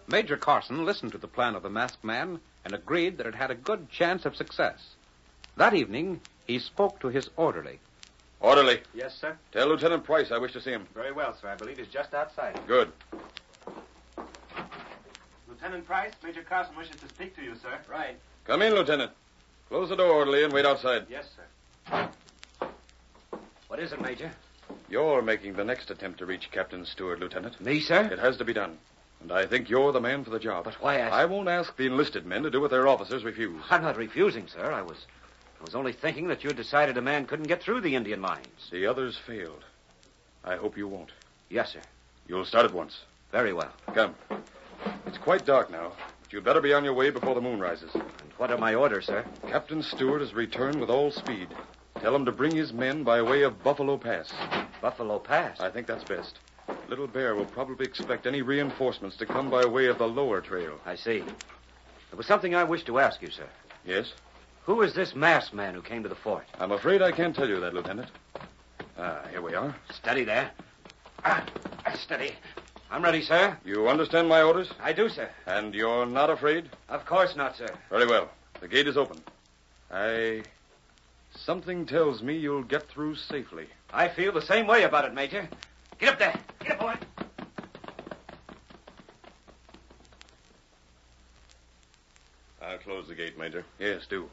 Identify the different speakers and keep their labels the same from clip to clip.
Speaker 1: Major Carson listened to the plan of the masked man and agreed that it had a good chance of success. That evening, he spoke to his orderly.
Speaker 2: Orderly.
Speaker 3: Yes, sir?
Speaker 2: Tell Lieutenant Price I wish to see him.
Speaker 3: Very well, sir. I believe he's just outside.
Speaker 2: Good.
Speaker 3: Lieutenant Price, Major Carson wishes to speak to you, sir. Right.
Speaker 2: Come in, Lieutenant. Close the door, orderly, and wait outside.
Speaker 3: Yes, sir. What is it, Major?
Speaker 2: You're making the next attempt to reach Captain Stewart, Lieutenant.
Speaker 3: Me, sir?
Speaker 2: It has to be done. And I think you're the man for the job.
Speaker 3: But why
Speaker 2: I won't ask the enlisted men to do what their officers refuse.
Speaker 3: I'm not refusing, sir. I was only thinking that you had decided a man couldn't get through the Indian lines.
Speaker 2: The others failed. I hope you won't.
Speaker 3: Yes, sir.
Speaker 2: You'll start at once.
Speaker 3: Very well.
Speaker 2: Come. It's quite dark now, but you'd better be on your way before the moon rises.
Speaker 3: And what are my orders, sir?
Speaker 2: Captain Stewart has returned with all speed. Tell him to bring his men by way of Buffalo Pass.
Speaker 3: Buffalo Pass?
Speaker 2: I think that's best. Little Bear will probably expect any reinforcements to come by way of the lower trail.
Speaker 3: I see. There was something I wished to ask you, sir.
Speaker 2: Yes?
Speaker 3: Who is this masked man who came to the fort?
Speaker 2: I'm afraid I can't tell you that, Lieutenant. Here we are.
Speaker 3: Steady there. Steady. I'm ready, sir.
Speaker 2: You understand my orders?
Speaker 3: I do, sir.
Speaker 2: And you're not afraid?
Speaker 3: Of course not, sir.
Speaker 2: Very well. The gate is open. Something tells me you'll get through safely.
Speaker 3: I feel the same way about it, Major. Get up there. Get up, boy.
Speaker 2: I'll close the gate, Major. Yes, do.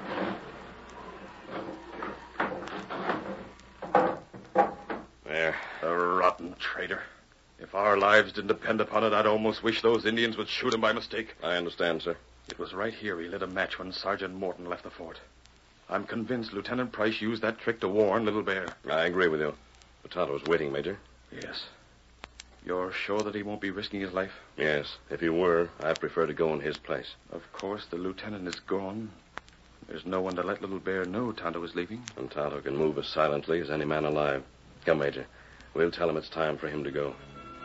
Speaker 2: There. The rotten traitor. If our lives didn't depend upon it, I'd almost wish those Indians would shoot him by mistake.
Speaker 4: I understand, sir.
Speaker 2: It was right here he lit a match when Sergeant Morton left the fort. I'm convinced Lieutenant Price used that trick to warn Little Bear.
Speaker 4: I agree with you. But Tonto's waiting, Major.
Speaker 2: Yes. You're sure that he won't be risking his life?
Speaker 4: Yes. If he were, I'd prefer to go in his place.
Speaker 2: Of course, the lieutenant is gone. There's no one to let Little Bear know Tonto is leaving.
Speaker 4: And Tonto can move as silently as any man alive. Come, Major. We'll tell him it's time for him to go.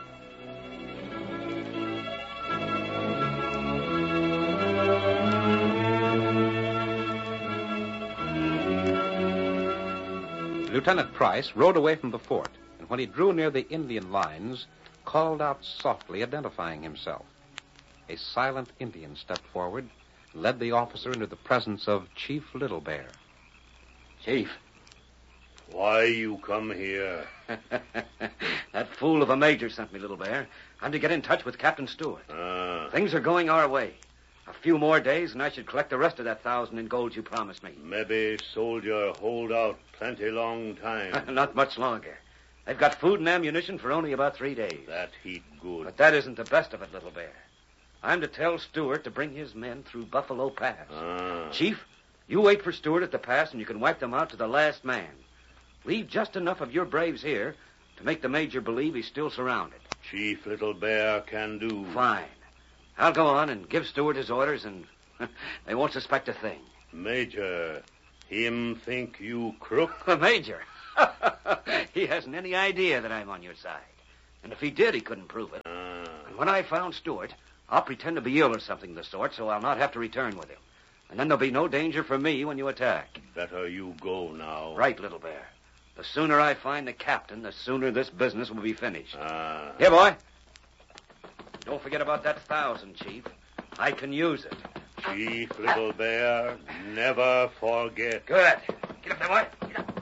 Speaker 1: Lieutenant Price rode away from the fort, and when he drew near the Indian lines, called out softly, identifying himself. A silent Indian stepped forward, led the officer into the presence of Chief Little Bear.
Speaker 3: Chief.
Speaker 5: Why you come here?
Speaker 3: That fool of a major sent me, Little Bear. I'm to get in touch with Captain Stewart. Things are going our way. A few more days, and I should collect the rest of that 1,000 in gold you promised me.
Speaker 5: Maybe soldier hold out plenty long time.
Speaker 3: Not much longer. They've got food and ammunition for only about 3 days.
Speaker 5: That heat good.
Speaker 3: But that isn't the best of it, Little Bear. I'm to tell Stewart to bring his men through Buffalo Pass. Chief, you wait for Stewart at the pass, and you can wipe them out to the last man. Leave just enough of your braves here to make the major believe he's still surrounded.
Speaker 5: Chief Little Bear can do.
Speaker 3: Fine. I'll go on and give Stewart his orders, and they won't suspect a thing.
Speaker 5: Major, him think you crook?
Speaker 3: The major? He hasn't any idea that I'm on your side. And if he did, he couldn't prove it. And when I found Stewart, I'll pretend to be ill or something of the sort, so I'll not have to return with him. And then there'll be no danger for me when you attack.
Speaker 5: Better you go now.
Speaker 3: Right, Little Bear. The sooner I find the captain, the sooner this business will be finished. Here, boy. Don't forget about that 1,000, Chief. I can use it.
Speaker 5: Chief Little Bear, never forget.
Speaker 3: Good. Get up there, boy. Get up.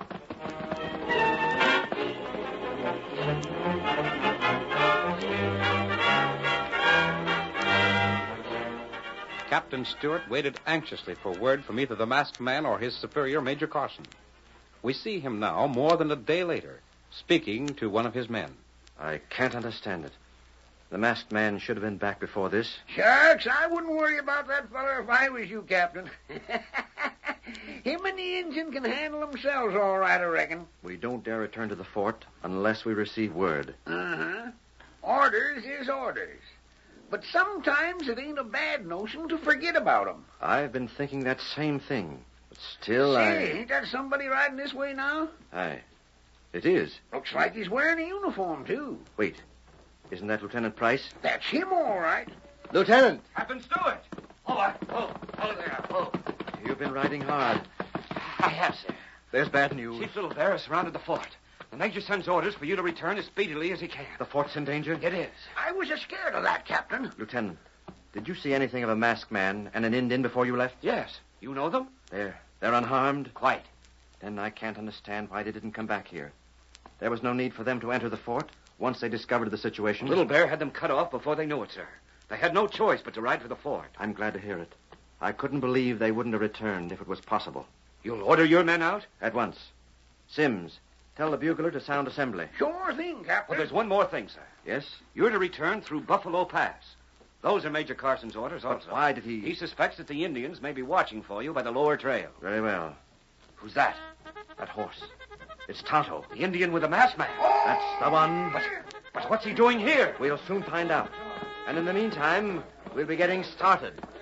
Speaker 1: Captain Stewart waited anxiously for word from either the masked man or his superior, Major Carson. We see him now, more than a day later, speaking to one of his men.
Speaker 3: I can't understand it. The masked man should have been back before this.
Speaker 6: Shucks, I wouldn't worry about that feller if I was you, Captain. Him and the Injun can handle themselves all right, I reckon.
Speaker 3: We don't dare return to the fort unless we receive word.
Speaker 6: Orders is orders. But sometimes it ain't a bad notion to forget about 'em.
Speaker 3: I've been thinking that same thing. But still,
Speaker 6: Say, ain't that somebody riding this way now?
Speaker 3: Aye. It is.
Speaker 6: Looks like he's wearing a uniform, too.
Speaker 3: Wait. Isn't that Lieutenant Price?
Speaker 6: That's him, all right.
Speaker 3: Lieutenant!
Speaker 5: Captain Stewart! Oh, there.
Speaker 3: You've been riding hard.
Speaker 6: I have, sir.
Speaker 3: There's bad news. Chief Little Bear has surrounded the fort. The Major sends orders for you to return as speedily as he can.
Speaker 7: The fort's in danger?
Speaker 3: It is.
Speaker 6: I was scared of that, Captain.
Speaker 7: Lieutenant, did you see anything of a masked man and an Indian before you left?
Speaker 3: Yes. You know them?
Speaker 7: They're unharmed?
Speaker 3: Quite.
Speaker 7: Then I can't understand why they didn't come back here. There was no need for them to enter the fort once they discovered the situation.
Speaker 3: Little Bear had them cut off before they knew it, sir. They had no choice but to ride for the fort.
Speaker 7: I'm glad to hear it. I couldn't believe they wouldn't have returned if it was possible.
Speaker 3: You'll order your men out?
Speaker 7: At once. Sims, tell the bugler to sound assembly.
Speaker 6: Sure thing, Captain.
Speaker 3: Well, there's one more thing, sir.
Speaker 7: Yes?
Speaker 3: You're to return through Buffalo Pass. Those are Major Carson's orders
Speaker 7: But
Speaker 3: also.
Speaker 7: why did he...
Speaker 3: He suspects that the Indians may be watching for you by the lower trail.
Speaker 7: Very well.
Speaker 3: Who's that?
Speaker 7: That horse. It's Tonto.
Speaker 3: The Indian with the masked man.
Speaker 7: That's the one.
Speaker 3: But what's he doing here?
Speaker 7: We'll soon find out. And in the meantime, we'll be getting started.